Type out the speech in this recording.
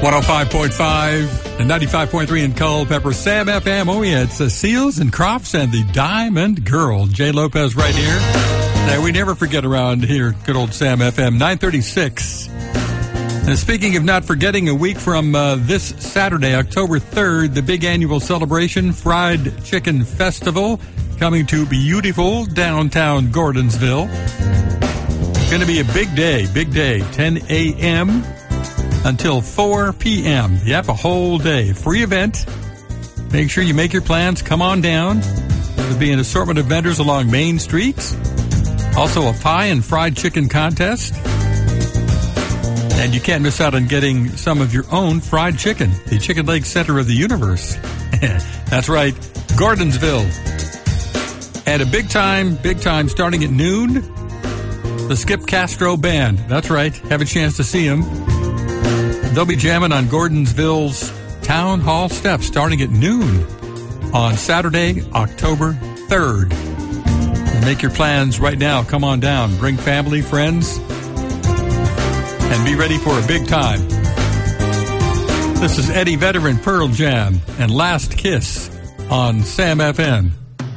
105.5 and 95.3 in Culpeper. Sam FM. Oh, yeah, it's the Seals and Crofts and the Diamond Girl. Jay Lopez right here. Now, we never forget around here, good old Sam FM, 936. And speaking of not forgetting, a week from this Saturday, October 3rd, the big annual celebration, Fried Chicken Festival, coming to beautiful downtown Gordonsville. Going to be a big day, 10 a.m. until 4 p.m. Yep, a whole day. Free event. Make sure you make your plans. Come on down. There'll be an assortment of vendors along Main Street. Also a pie and fried chicken contest. And you can't miss out on getting some of your own fried chicken. The Chicken Lake Center of the Universe. That's right, Gordonsville. And a big time, starting at noon, the Skip Castro Band. That's right, have a chance to see them. They'll be jamming on Gordonsville's Town Hall steps starting at noon on Saturday, October 3rd. And make your plans right now. Come on down. Bring family, friends, and be ready for a big time. This is Eddie Vedder and Pearl Jam and Last Kiss on Sam FM.